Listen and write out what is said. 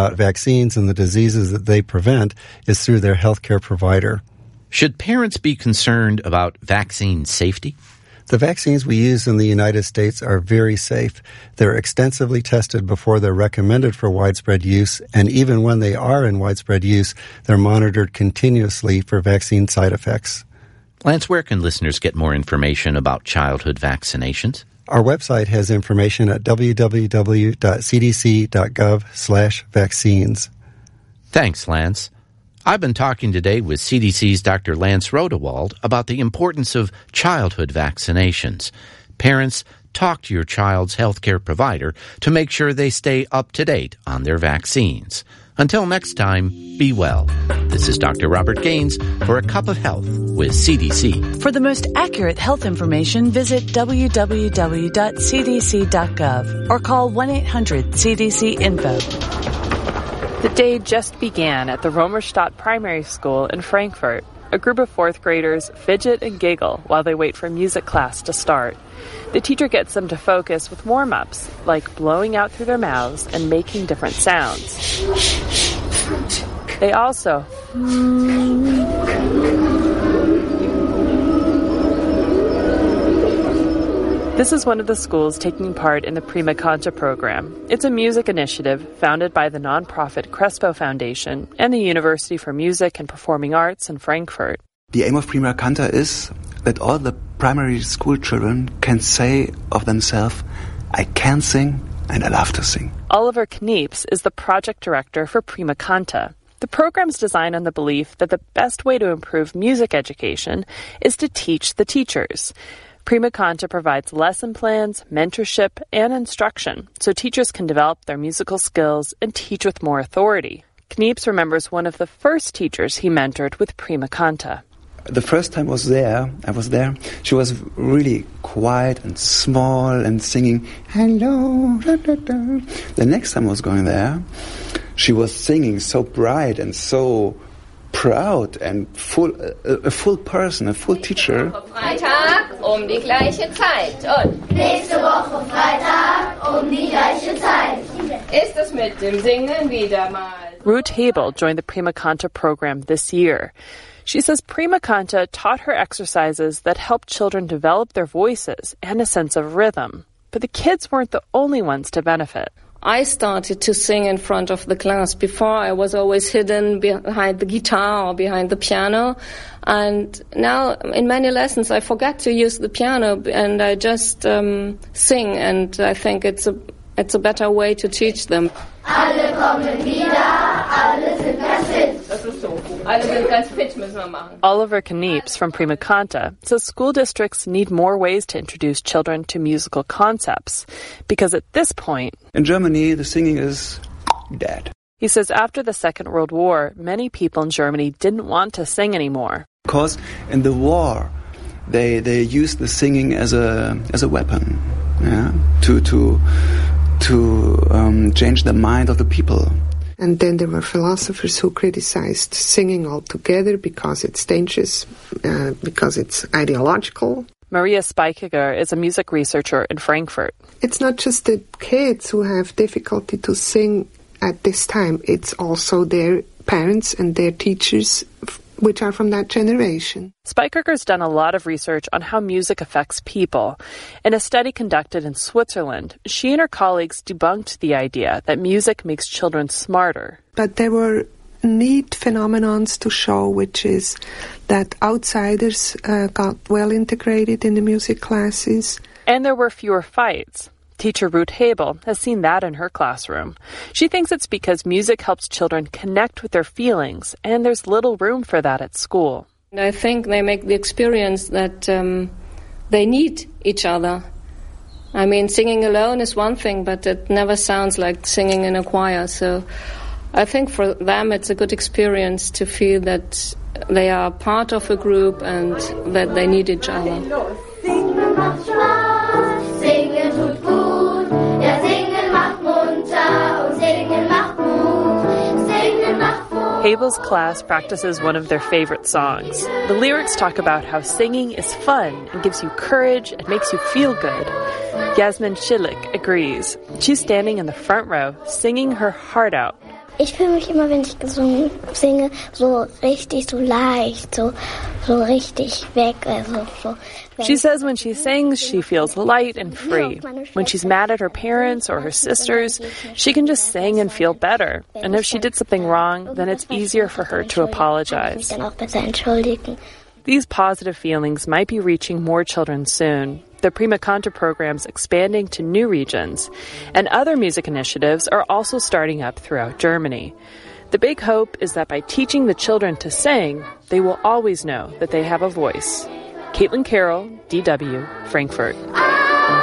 about vaccines and the diseases that they prevent is through their healthcare provider. Should parents be concerned about vaccine safety? The vaccines we use in the United States are very safe. They're extensively tested before they're recommended for widespread use, and even when they are in widespread use, they're monitored continuously for vaccine side effects. Lance, where can listeners get more information about childhood vaccinations? Our website has information at www.cdc.gov/vaccines. Thanks, Lance. I've been talking today with CDC's Dr. Lance Rodewald about the importance of childhood vaccinations. Parents, talk to your child's healthcare provider to make sure they stay up to date on their vaccines. Until next time, be well. This is Dr. Robert Gaines for A Cup of Health with CDC. For the most accurate health information, visit www.cdc.gov or call 1-800-CDC-INFO. The day just began at the Romerstadt Primary School in Frankfurt. A group of fourth graders fidget and giggle while they wait for music class to start. The teacher gets them to focus with warm-ups, like blowing out through their mouths and making different sounds. They also This is one of the schools taking part in the Prima Canta program. It's a music initiative founded by the nonprofit Crespo Foundation and the University for Music and Performing Arts in Frankfurt. The aim of Prima Canta is that all the primary school children can say of themselves, I can sing and I love to sing. Oliver Knieps is the project director for Prima Canta. The program's designed on the belief that the best way to improve music education is to teach the teachers. Prima Canta provides lesson plans, mentorship, and instruction so teachers can develop their musical skills and teach with more authority. Knieps remembers one of the first teachers he mentored with Prima Canta. The first time I was there, she was really quiet and small and singing, hello, da, da, da. The next time I was going there, she was singing so bright and so proud and a full person, a full teacher. Freitag die gleiche Zeit. Und nächste Woche Freitag die gleiche Zeit. Ist es mit dem Singen wieder mal? Ruth Hebel joined the Prima Canta program this year. She says Prima Canta taught her exercises that helped children develop their voices and a sense of rhythm. But the kids weren't the only ones to benefit. I started to sing in front of the class. Before, I was always hidden behind the guitar or behind the piano. And now, in many lessons, I forget to use the piano and I just sing. And I think it's a better way to teach them. Alle kommen wieder, alle sind ganz fit. Das ist so. Alle sind ganz fit, müssen wir machen. Oliver Knieps from Prima Canta says school districts need more ways to introduce children to musical concepts because at this point, in Germany, the singing is dead. He says after the Second World War, many people in Germany didn't want to sing anymore. Because in the war, they used the singing as a weapon, yeah, to change the mind of the people. And then there were philosophers who criticized singing altogether because it's dangerous, because it's ideological. Maria Speichiger is a music researcher in Frankfurt. It's not just the kids who have difficulty to sing at this time. It's also their parents and their teachers, which are from that generation. Speichiger's done a lot of research on how music affects people. In a study conducted in Switzerland, she and her colleagues debunked the idea that music makes children smarter. But there were neat phenomenons to show, which is that outsiders got well integrated in the music classes. And there were fewer fights. Teacher Ruth Hebel has seen that in her classroom. She thinks it's because music helps children connect with their feelings, and there's little room for that at school. I think they make the experience that they need each other. I mean, singing alone is one thing, but it never sounds like singing in a choir. So I think for them it's a good experience to feel that they are part of a group and that they need each other. Singen macht Spaß, singen tut gut. Ja, singen macht munter und singen macht Mut. Singen macht Mut. Hebel's class practices one of their favorite songs. The lyrics talk about how singing is fun and gives you courage and makes you feel good. Yasmin Schillik agrees. She's standing in the front row, singing her heart out. Ich fühle mich immer, wenn ich singe, so richtig so leicht, so richtig weg. Also so. She says when she sings, she feels light and free. When she's mad at her parents or her sisters, she can just sing and feel better. And if she did something wrong, then it's easier for her to apologize. These positive feelings might be reaching more children soon. The Prima Canta program's expanding to new regions, and other music initiatives are also starting up throughout Germany. The big hope is that by teaching the children to sing, they will always know that they have a voice. Caitlin Carroll, DW, Frankfurt.